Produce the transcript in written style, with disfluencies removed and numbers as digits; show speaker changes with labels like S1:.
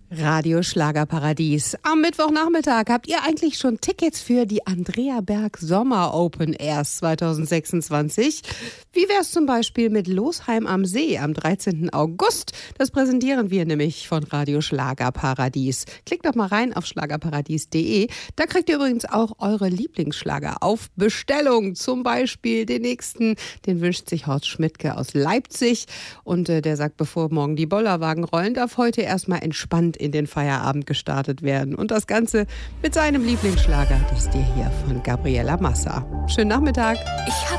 S1: Radio Schlagerparadies. Am Mittwochnachmittag habt ihr eigentlich schon Tickets für die Andrea Berg Sommer Open Airs 2026? Wie wär's zum Beispiel mit Losheim am See am 13. August? Das präsentieren wir nämlich von Radio Schlagerparadies. Klickt doch mal rein auf schlagerparadies.de. Da kriegt ihr übrigens auch eure Lieblingsschlager auf Bestellung. Zum Beispiel den nächsten, den wünscht sich Horst Schmidtke aus Leipzig. Und der sagt, bevor morgen die Bollerwagen rollen, darf heute erstmal entspannt in den Feierabend gestartet werden. Und das Ganze mit seinem Lieblingsschlager, das ist der hier von Gabriela Massa. Schönen Nachmittag.
S2: Ich hab